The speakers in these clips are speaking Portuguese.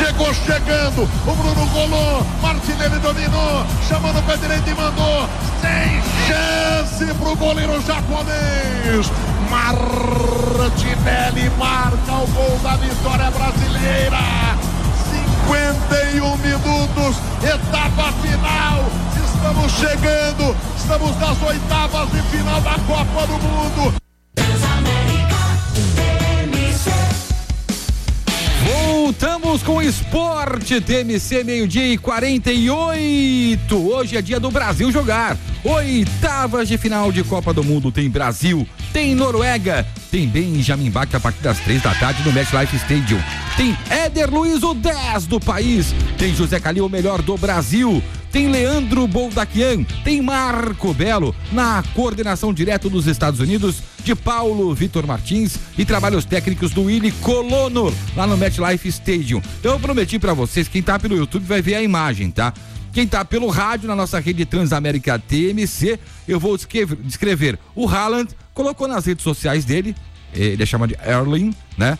chegou chegando, o Bruno rolou, Martinelli dominou, chamando o pé direito e mandou, sem chance pro goleiro japonês. Martinelli marca o gol da vitória brasileira. 51 minutos, etapa final. Estamos chegando, estamos nas oitavas de final da Copa do Mundo. Voltamos com o Esporte TMC, 12:48. Hoje é dia do Brasil jogar. Oitavas de final de Copa do Mundo. Tem Brasil, tem Noruega, tem Benjamin Bach a partir das 3h no MetLife Stadium. Tem Éder Luiz, o 10 do país. Tem José Calil, o melhor do Brasil. Tem Leandro Boldaquian, tem Marco Belo na coordenação direto dos Estados Unidos, de Paulo Vitor Martins e trabalhos técnicos do Willy Colono, lá no MetLife Stadium. Eu prometi pra vocês, quem tá pelo YouTube vai ver a imagem, tá? Quem tá pelo rádio, na nossa rede Transamérica TMC, eu vou descrever. O Haaland colocou nas redes sociais dele, ele é chamado de Erling, né?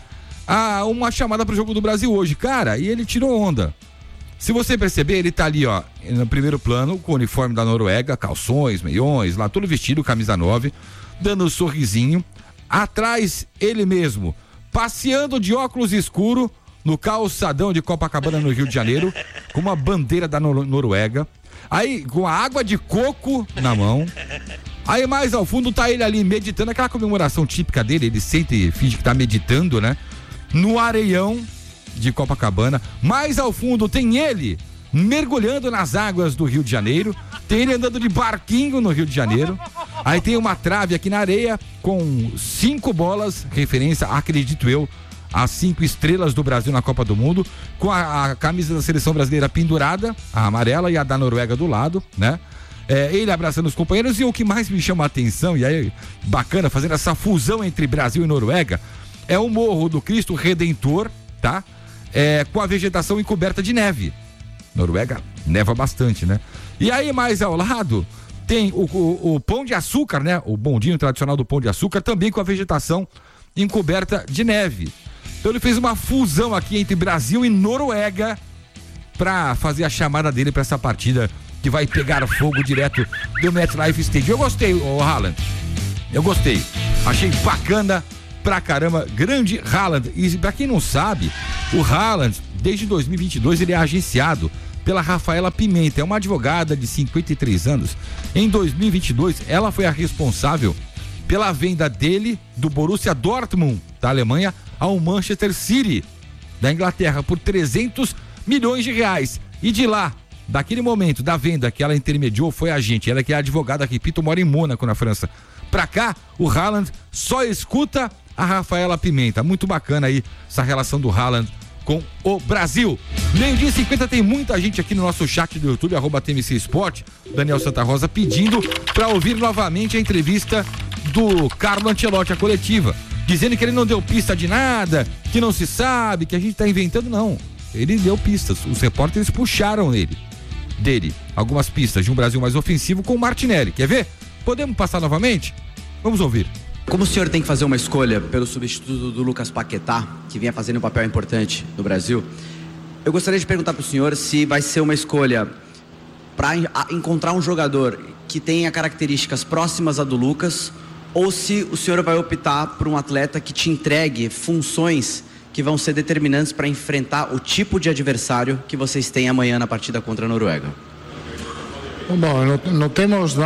Uma chamada pro jogo do Brasil hoje, cara, e ele tirou onda. Se você perceber, ele tá ali, ó, no primeiro plano, com o uniforme da Noruega, calções, meiões, lá todo vestido, camisa 9, dando um sorrisinho. Atrás, ele mesmo, passeando de óculos escuro no calçadão de Copacabana, no Rio de Janeiro, com uma bandeira da Noruega. Aí, com a água de coco na mão. Aí, mais ao fundo, tá ele ali meditando, aquela comemoração típica dele, ele senta e finge que tá meditando, né? No areião de Copacabana. Mais ao fundo tem ele mergulhando nas águas do Rio de Janeiro, tem ele andando de barquinho no Rio de Janeiro. Aí tem uma trave aqui na areia com 5 bolas, referência, acredito eu, às 5 estrelas do Brasil na Copa do Mundo, com a camisa da seleção brasileira pendurada, a amarela, e a da Noruega do lado, né? Ele abraçando os companheiros. E o que mais me chama a atenção, e aí bacana, fazendo essa fusão entre Brasil e Noruega, é o Morro do Cristo Redentor, tá? Com a vegetação encoberta de neve. Noruega neva bastante, né? E aí mais ao lado tem o Pão de Açúcar, né? O bondinho tradicional do Pão de Açúcar, também com a vegetação encoberta de neve. Então ele fez uma fusão aqui entre Brasil e Noruega para fazer a chamada dele para essa partida que vai pegar fogo direto do MetLife Stadium. Eu gostei, Haaland. Eu gostei. Achei bacana pra caramba, grande Haaland. E pra quem não sabe, o Haaland, desde 2022, ele é agenciado pela Rafaela Pimenta, é uma advogada de 53 anos. Em 2022, ela foi a responsável pela venda dele do Borussia Dortmund, da Alemanha, ao Manchester City, da Inglaterra, por 300 milhões de reais. E de lá, daquele momento da venda que ela intermediou, foi a gente, ela que é advogada, repito, mora em Mônaco, na França. Pra cá, o Haaland só escuta a Rafaela Pimenta. Muito bacana aí essa relação do Haaland com o Brasil. 12:50, tem muita gente aqui no nosso chat do YouTube, @TMC Sport, Daniel Santa Rosa, pedindo para ouvir novamente a entrevista do Carlo Ancelotti, a coletiva, dizendo que ele não deu pista de nada, que não se sabe, que a gente tá inventando. Não, ele deu pistas, os repórteres puxaram dele algumas pistas de um Brasil mais ofensivo com o Martinelli. Quer ver? Podemos passar novamente? Vamos ouvir. Como o senhor tem que fazer uma escolha pelo substituto do Lucas Paquetá, que vinha fazendo um papel importante no Brasil, eu gostaria de perguntar para o senhor se vai ser uma escolha para encontrar um jogador que tenha características próximas à do Lucas, ou se o senhor vai optar por um atleta que te entregue funções que vão ser determinantes para enfrentar o tipo de adversário que vocês têm amanhã na partida contra a Noruega. Bom, não temos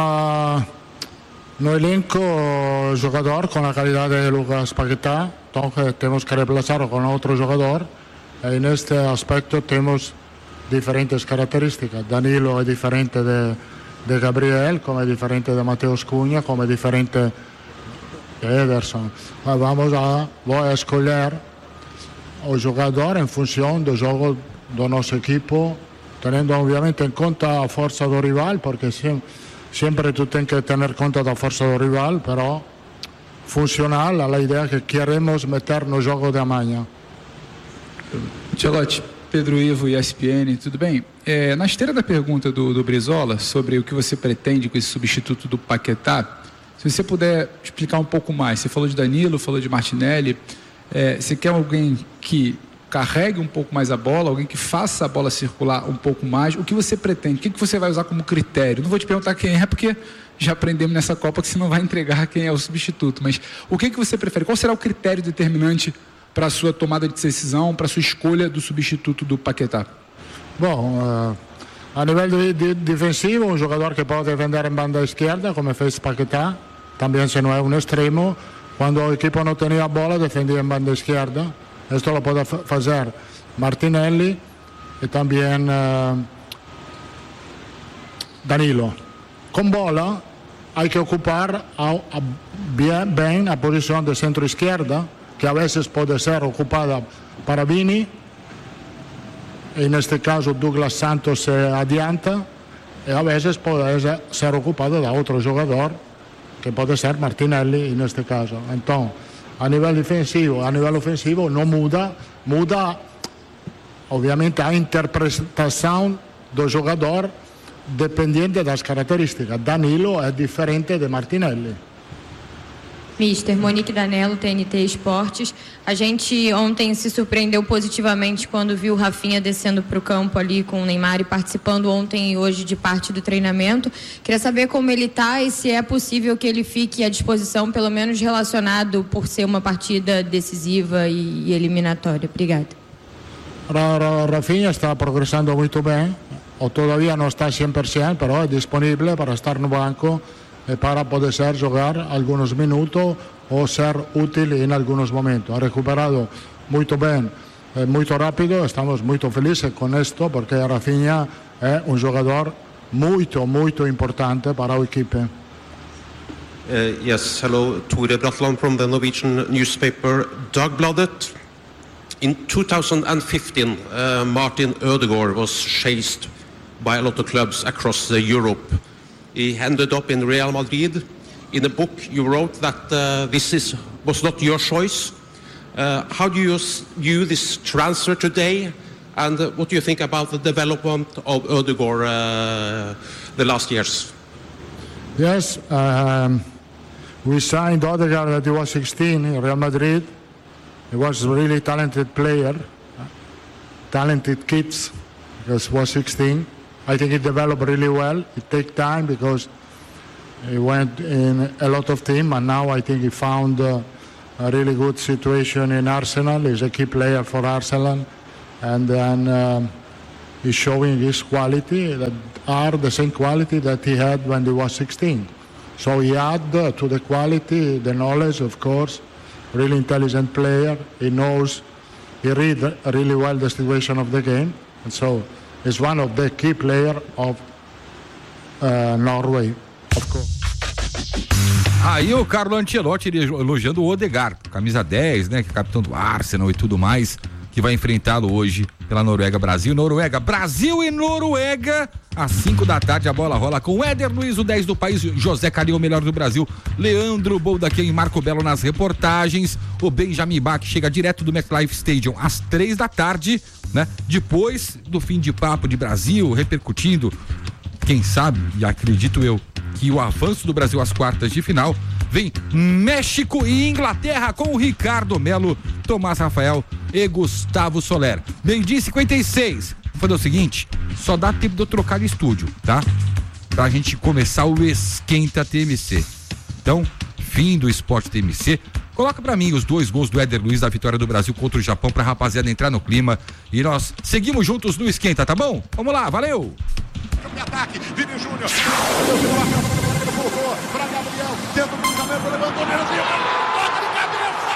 no elenco jogador con la calidad de Lucas Paquetá, entonces tenemos que reemplazarlo con otro jugador. En este aspecto tenemos diferentes características. Danilo es diferente de Gabriel, como es diferente de Mateus Cunha, como es diferente de Ederson. Voy a escoger el jugador en función del juego de nuestro equipo, teniendo obviamente en cuenta la fuerza del rival, porque siempre tú tienes que tener en cuenta la fuerza del rival, pero funcional a la idea que queremos meter no jogo de amanhã. Ancelotti, Pedro Ivo e ESPN, tudo bem? Na esteira da pergunta do Brizola sobre o que você pretende com esse substituto do Paquetá, se você puder explicar um pouco mais. Você falou de Danilo, falou de Martinelli, você quer alguém que carregue um pouco mais a bola, alguém que faça a bola circular um pouco mais? O que você pretende? O que você vai usar como critério? Não vou te perguntar quem é, porque já aprendemos nessa Copa que você não vai entregar quem é o substituto, mas o que você prefere? Qual será o critério determinante para a sua tomada de decisão, para a sua escolha do substituto do Paquetá? Bom, a nível defensivo, um jogador que pode defender em banda esquerda, como fez Paquetá, também se não é um extremo, quando o equipo não tinha a bola, defendia em banda esquerda. Isto lo pode fazer Martinelli e também Danilo. Com bola, há que ocupar bem a posição de centro-esquerda, que a vezes pode ser ocupada para Vini, e neste caso Douglas Santos se adianta, e a vezes pode ser ocupado da outro jogador, que pode ser Martinelli neste caso. Então, a nível defensivo, a nível ofensivo não muda, obviamente, a interpretação do jogador dependente das características. Danilo é diferente de Martinelli. Mister, Monique Danello, TNT Esportes. A gente ontem se surpreendeu positivamente quando viu o Rafinha descendo para o campo ali com o Neymar e participando ontem e hoje de parte do treinamento. Queria saber como ele está e se é possível que ele fique à disposição, pelo menos relacionado por ser uma partida decisiva e eliminatória. Obrigada. Rafinha está progressando muito bem, ou todavía não está 100%, mas é disponível para estar no banco para poder jogar alguns minutos ou ser útil em alguns momentos. Ha recuperado muito bem, muito rápido. Estamos muito felizes com isto, porque Rafinha é jogador muito importante para a equipe. Yes, hello, Tore Bratland from the Norwegian newspaper Dagbladet. In 2015, Martin Ødegaard was chased by a lot of clubs across Europe. He ended up in Real Madrid. In a book you wrote that was not your choice. How do you view this transfer today, and what do you think about the development of Ødegaard the last years? Yes, we signed Ødegaard that he was 16 in Real Madrid. He was a really talented player, talented kids, because he was 16. I think he developed really well. It takes time because he went in a lot of teams, and now I think he found a really good situation in Arsenal. He's a key player for Arsenal, and then he's showing his quality that are the same quality that he had when he was 16. So he add to the quality, the knowledge, of course. Really intelligent player. He knows, he reads really well the situation of the game, and so is one of the key players of Norway, of course. Aí o Carlo Ancelotti elogiando o Ødegaard, camisa 10, né, que é capitão do Arsenal e tudo mais, que vai enfrentá-lo hoje pela Noruega, Brasil e Noruega, às 5 da tarde a bola rola com o Éder Luiz, o 10 do país, José Carinho, o melhor do Brasil, Leandro Boldaquim e Marco Belo nas reportagens, o Benjamin Bach chega direto do MetLife Stadium às 3 da tarde, né? Depois do fim de papo de Brasil, repercutindo, quem sabe, e acredito eu, que o avanço do Brasil às quartas de final, vem México e Inglaterra com o Ricardo Melo, Tomás Rafael e Gustavo Soler. 12h56. Vou fazer o seguinte, só dá tempo de eu trocar de estúdio, tá? Pra gente começar o Esquenta TMC. Então, fim do Esporte TMC. Coloca pra mim os 2 gols do Éder Luiz da vitória do Brasil contra o Japão pra rapaziada entrar no clima e nós seguimos juntos no Esquenta, tá bom? Vamos lá, valeu! Ataque, Vini Júnior, colocou para Gabriel, dentro do cruzamento, levantou